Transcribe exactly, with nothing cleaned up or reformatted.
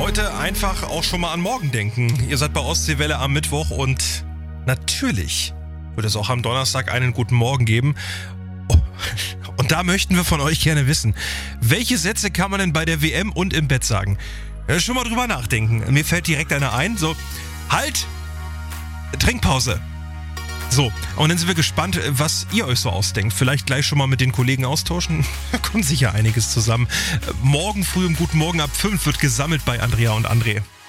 Heute einfach auch schon mal an morgen denken. Ihr seid bei Ostseewelle am Mittwoch und natürlich wird es auch am Donnerstag einen guten Morgen geben. Und da möchten wir von euch gerne wissen, welche Sätze kann man denn bei der W M und im Bett sagen? Schon mal drüber nachdenken. Mir fällt direkt einer ein, so, halt, Trinkpause. So, und dann sind wir gespannt, was ihr euch so ausdenkt. Vielleicht gleich schon mal mit den Kollegen austauschen. Da kommt sicher einiges zusammen. Morgen früh im Guten Morgen ab fünf wird gesammelt bei Andrea und André.